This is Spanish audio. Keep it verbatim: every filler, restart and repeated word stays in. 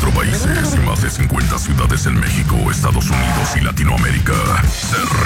veinticuatro países y más de cincuenta ciudades en México, Estados Unidos y Latinoamérica. Se